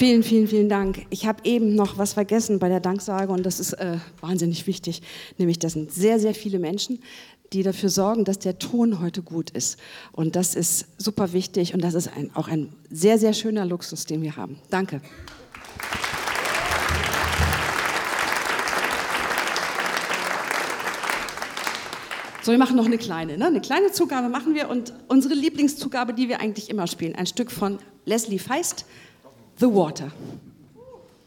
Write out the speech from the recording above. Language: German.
Vielen, vielen, vielen Dank. Ich habe eben noch was vergessen bei der Danksage und das ist wahnsinnig wichtig, nämlich das sind sehr, sehr viele Menschen, die dafür sorgen, dass der Ton heute gut ist. Und das ist super wichtig und das ist auch ein sehr, sehr schöner Luxus, den wir haben. Danke. So, wir machen noch eine kleine Zugabe machen wir und unsere Lieblingszugabe, die wir eigentlich immer spielen, ein Stück von Leslie Feist, The Water.